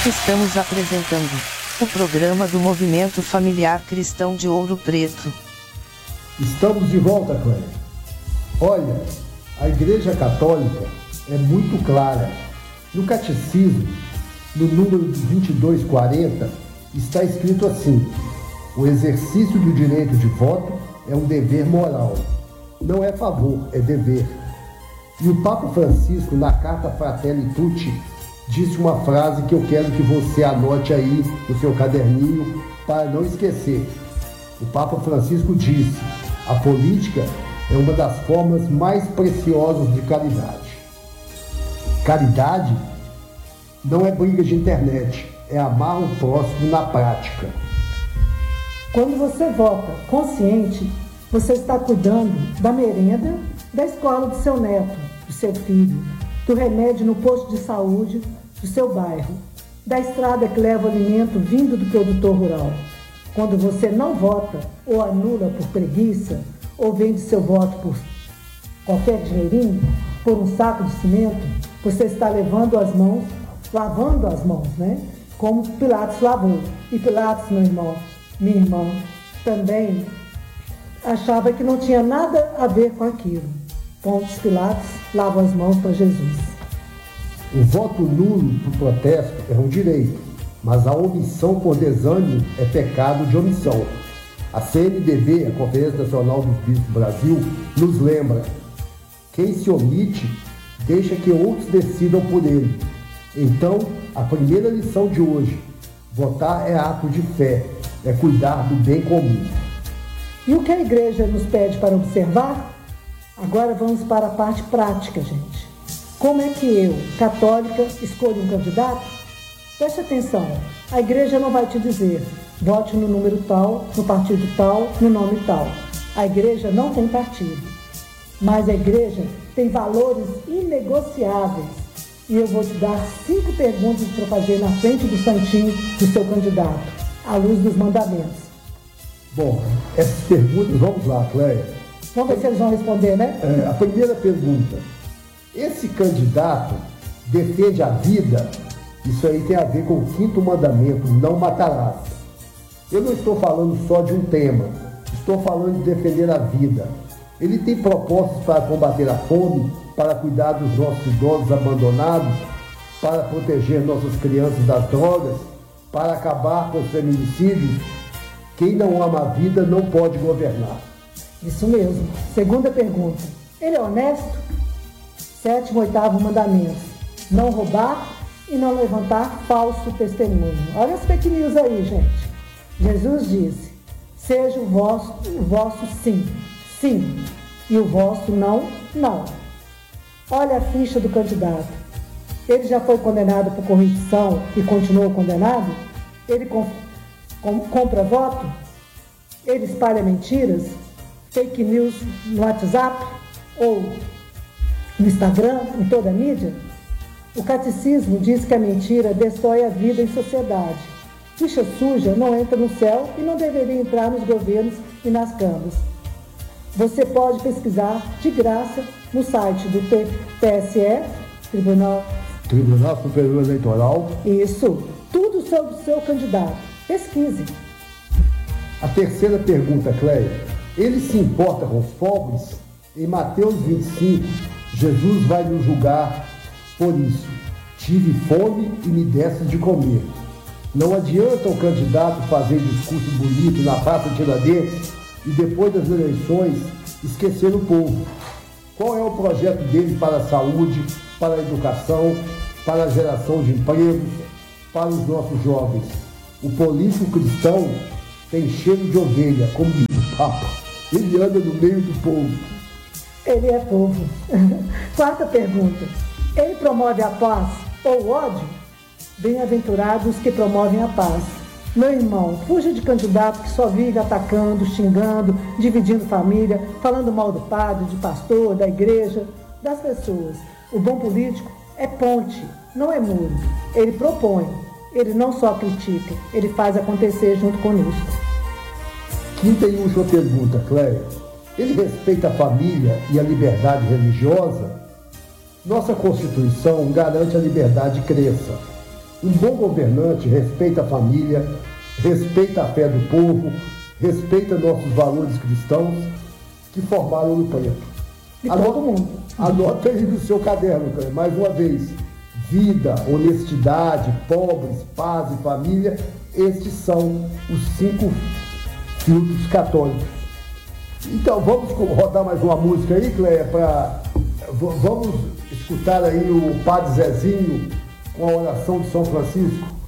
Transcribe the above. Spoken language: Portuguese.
Estamos apresentando o programa do Movimento Familiar Cristão de Ouro Preto. Estamos de volta, Cléia. Olha, a Igreja Católica é muito clara. No Catecismo, no número 2240, está escrito assim: o exercício do direito de voto é um dever moral. Não é favor, é dever. E o Papa Francisco, na carta Fratelli Tutti, disse uma frase que eu quero que você anote aí no seu caderninho para não esquecer. O Papa Francisco disse: a política é uma das formas mais preciosas de caridade. Caridade não é briga de internet, é amar o próximo na prática. Quando você vota consciente, você está cuidando da merenda, da escola do seu neto, do seu filho, do remédio no posto de saúde do seu bairro, da estrada que leva o alimento vindo do produtor rural. Quando você não vota ou anula por preguiça, ou vende seu voto por qualquer dinheirinho, por um saco de cimento, você está lavando as mãos, né? Como Pilatos lavou. E Pilatos, meu irmão, minha irmã, também achava que não tinha nada a ver com aquilo. Pontos Pilatos lava as mãos para Jesus. O voto nulo por protesto é um direito, mas a omissão por desânimo é pecado de omissão. A CNBB, a Conferência Nacional dos Bispos do Brasil, nos lembra: quem se omite deixa que outros decidam por ele. Então, a primeira lição de hoje: votar é ato de fé, é cuidar do bem comum. E o que a igreja nos pede para observar? Agora vamos para a parte prática, gente. Como é que eu, católica, escolho um candidato? Preste atenção, a igreja não vai te dizer: vote no número tal, no partido tal, no nome tal. A igreja não tem partido, mas a igreja tem valores inegociáveis. E eu vou te dar 5 perguntas para fazer na frente do santinho do seu candidato, à luz dos mandamentos. Bom, essas perguntas, vamos lá, Cléia. Vamos ver se eles vão responder, né? A primeira pergunta: esse candidato defende a vida? Isso aí tem a ver com o 5º mandamento: não matarás. Eu não estou falando só de um tema, estou falando de defender a vida. Ele tem propostas para combater a fome, para cuidar dos nossos idosos abandonados, para proteger nossas crianças das drogas, para acabar com os feminicídios. Quem não ama a vida não pode governar. Isso mesmo. Segunda pergunta: ele é honesto? 7º e 8º mandamentos: não roubar e não levantar falso testemunho. Olha as fake news aí, gente. Jesus disse: seja o vosso sim, sim, e o vosso não, não. Olha a ficha do candidato. Ele já foi condenado por corrupção e continuou condenado? Ele compra voto? Ele espalha mentiras? Fake news no WhatsApp ou no Instagram, em toda a mídia? O catecismo diz que a mentira destrói a vida em sociedade. Ficha suja não entra no céu e não deveria entrar nos governos e nas câmaras. Você pode pesquisar de graça no site do TSE, Tribunal Superior Eleitoral. Isso, tudo sobre o seu candidato. Pesquise. A terceira pergunta, Cléia: ele se importa com os pobres? Em Mateus 25, Jesus vai nos julgar por isso: tive fome e me deste de comer. Não adianta o candidato fazer discurso bonito na Praça Tiradentes e depois das eleições esquecer o povo. Qual é o projeto dele para a saúde, para a educação, para a geração de empregos, para os nossos jovens? O político cristão tem cheiro de ovelha, como diz o Papa. Ele anda no meio do povo. Ele é povo. 4ª pergunta: ele promove a paz ou o ódio? Bem-aventurados os que promovem a paz. Meu irmão, fuja de candidato que só vive atacando, xingando, dividindo família, falando mal do padre, de pastor, da igreja, das pessoas. O bom político é ponte, não é muro. Ele propõe, ele não só critica, ele faz acontecer junto conosco. 5ª e última pergunta, Cléia: ele respeita a família e a liberdade religiosa? Nossa Constituição garante a liberdade de crença. Um bom governante respeita a família, respeita a fé do povo, respeita nossos valores cristãos que formaram no preto. E todo mundo. Anota aí no seu caderno, Cleia, mais uma vez. Vida, honestidade, pobres, paz e família, estes são os 5 filtros católicos. Então, vamos rodar mais uma música aí, Cleia, vamos escutar aí o Padre Zezinho com a oração de São Francisco.